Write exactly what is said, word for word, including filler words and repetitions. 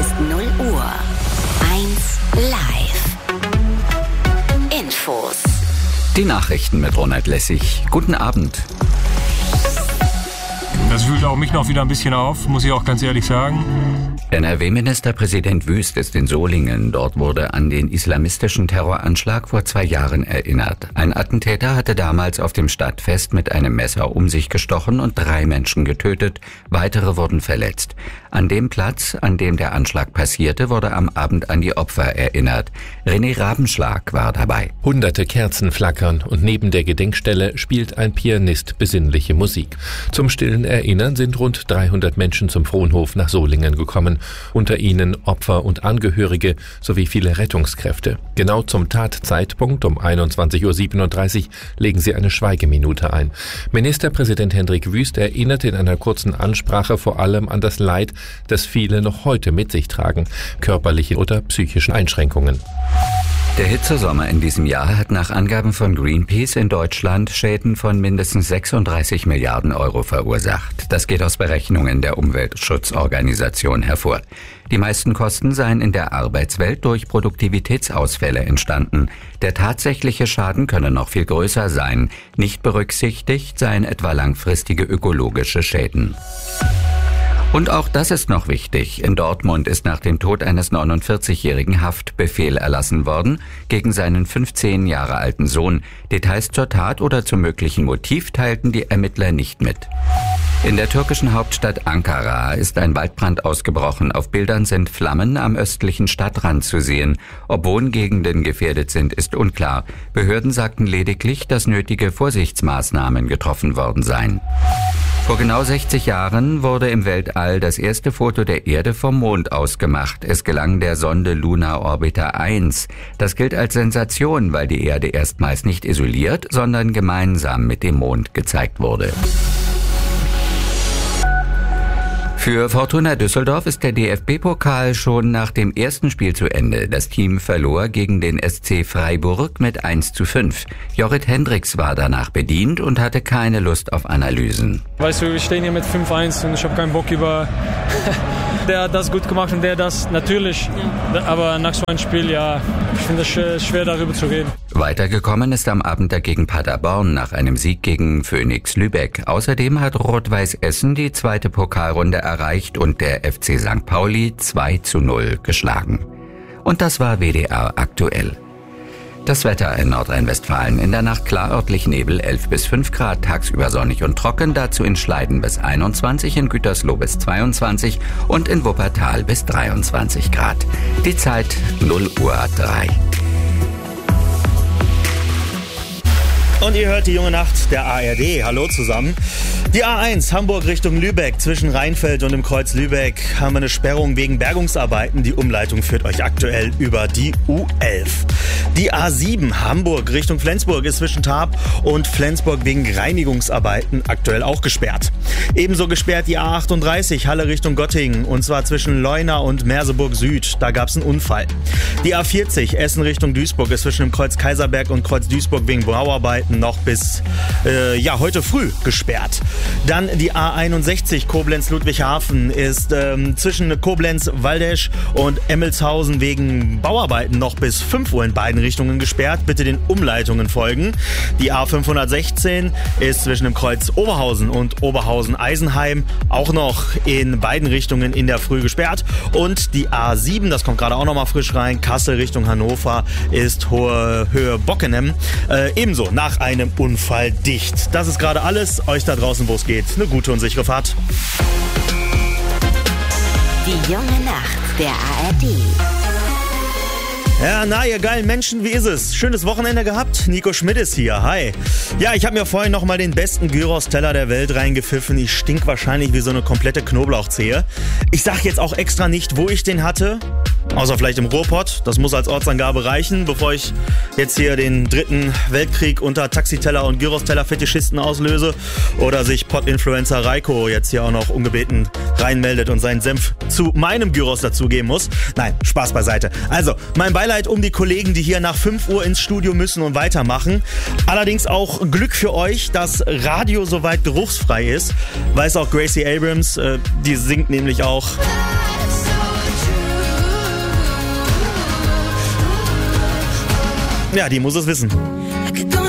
ist null Uhr. eins live. Infos. Die Nachrichten mit Ronald Lessig. Guten Abend. Das wühlt auch mich noch wieder ein bisschen auf, muss ich auch ganz ehrlich sagen. N R W-Ministerpräsident Wüst ist in Solingen. Dort wurde an den islamistischen Terroranschlag vor zwei Jahren erinnert. Ein Attentäter hatte damals auf dem Stadtfest mit einem Messer um sich gestochen und drei Menschen getötet. Weitere wurden verletzt. An dem Platz, an dem der Anschlag passierte, wurde am Abend an die Opfer erinnert. René Rabenschlag war dabei. Hunderte Kerzen flackern und neben der Gedenkstelle spielt ein Pianist besinnliche Musik. Zum stillen Erinnern sind rund dreihundert Menschen zum Fronhof nach Solingen gekommen. Unter ihnen Opfer und Angehörige sowie viele Rettungskräfte. Genau zum Tatzeitpunkt um einundzwanzig Uhr siebenunddreißig legen sie eine Schweigeminute ein. Ministerpräsident Hendrik Wüst erinnert in einer kurzen Ansprache vor allem an das Leid, das viele noch heute mit sich tragen, körperliche oder psychische Einschränkungen. Der Hitzesommer in diesem Jahr hat nach Angaben von Greenpeace in Deutschland Schäden von mindestens sechsunddreißig Milliarden Euro verursacht. Das geht aus Berechnungen der Umweltschutzorganisation hervor. Die meisten Kosten seien in der Arbeitswelt durch Produktivitätsausfälle entstanden. Der tatsächliche Schaden könne noch viel größer sein. Nicht berücksichtigt seien etwa langfristige ökologische Schäden. Und auch das ist noch wichtig. In Dortmund ist nach dem Tod eines neunundvierzigjährigen Haftbefehl erlassen worden gegen seinen fünfzehn Jahre alten Sohn. Details zur Tat oder zum möglichen Motiv teilten die Ermittler nicht mit. In der türkischen Hauptstadt Ankara ist ein Waldbrand ausgebrochen. Auf Bildern sind Flammen am östlichen Stadtrand zu sehen. Ob Wohngegenden gefährdet sind, ist unklar. Behörden sagten lediglich, dass nötige Vorsichtsmaßnahmen getroffen worden seien. Vor genau sechzig Jahren wurde im Weltall das erste Foto der Erde vom Mond ausgemacht. Es gelang der Sonde Lunar Orbiter eins. Das gilt als Sensation, weil die Erde erstmals nicht isoliert, sondern gemeinsam mit dem Mond gezeigt wurde. Für Fortuna Düsseldorf ist der D F B-Pokal schon nach dem ersten Spiel zu Ende. Das Team verlor gegen den S C Freiburg mit eins zu fünf. Jorrit Hendricks war danach bedient und hatte keine Lust auf Analysen. Weißt du, wir stehen hier mit fünf eins und ich habe keinen Bock über... der hat das gut gemacht und der das natürlich. Aber nach so einem Spiel, ja, ich finde es schwer darüber zu reden. Weitergekommen ist am Abend dagegen Paderborn nach einem Sieg gegen Phoenix Lübeck. Außerdem hat Rot-Weiß Essen die zweite Pokalrunde erreicht und der F C Sankt Pauli zwei zu null geschlagen. Und das war W D R aktuell. Das Wetter in Nordrhein-Westfalen. In der Nacht klar örtlich Nebel, elf bis fünf Grad, tagsüber sonnig und trocken, dazu in Schleiden bis einundzwanzig, in Gütersloh bis zweiundzwanzig und in Wuppertal bis dreiundzwanzig Grad. Die Zeit null Uhr drei. Und ihr hört die junge Nacht der A R D. Hallo zusammen. Die A eins Hamburg Richtung Lübeck. Zwischen Rheinfeld und dem Kreuz Lübeck haben wir eine Sperrung wegen Bergungsarbeiten. Die Umleitung führt euch aktuell über die U elf. Die A sieben Hamburg Richtung Flensburg ist zwischen Tarp und Flensburg wegen Reinigungsarbeiten aktuell auch gesperrt. Ebenso gesperrt die A achtunddreißig Halle Richtung Göttingen, und zwar zwischen Leuna und Merseburg Süd. Da gab es einen Unfall. Die A vierzig Essen Richtung Duisburg ist zwischen dem Kreuz Kaiserberg und Kreuz Duisburg wegen Bauarbeiten noch bis äh, ja heute früh gesperrt. Dann die A einundsechzig Koblenz-Ludwigshafen ist ähm, zwischen Koblenz-Waldesch und Emmelshausen wegen Bauarbeiten noch bis fünf Uhr in beiden Richtungen gesperrt. Bitte den Umleitungen folgen. Die A fünfhundertsechzehn ist zwischen dem Kreuz Oberhausen und Oberhausen-Eisenheim auch noch in beiden Richtungen in der Früh gesperrt. Und die A sieben, das kommt gerade auch noch mal frisch rein, Kassel Richtung Hannover ist Hohe Höhe Bockenem äh, ebenso nach einem Unfall dicht. Das ist gerade alles. Euch da draußen, wo es geht, eine gute und sichere Fahrt. Die junge Nacht der A R D. Ja, na, ihr geilen Menschen, wie ist es? Schönes Wochenende gehabt? Nico Schmidt ist hier, hi. Ja, ich habe mir vorhin nochmal den besten Gyros-Teller der Welt reingepfiffen. Ich stink wahrscheinlich wie so eine komplette Knoblauchzehe. Ich sag jetzt auch extra nicht, wo ich den hatte. Außer vielleicht im Ruhrpott. Das muss als Ortsangabe reichen, bevor ich jetzt hier den dritten Weltkrieg unter Taxiteller- und Gyros-Teller-Fetischisten auslöse. Oder sich Pott-Influencer Reiko jetzt hier auch noch ungebeten reinmeldet und seinen Senf zu meinem Gyros dazugeben muss. Nein, Spaß beiseite. Also, mein Beileid um die Kollegen, die hier nach fünf Uhr ins Studio müssen und weitermachen. Allerdings auch Glück für euch, dass Radio soweit geruchsfrei ist. Weiß auch Gracie Abrams, äh, die singt nämlich auch... Ja, die muss es wissen.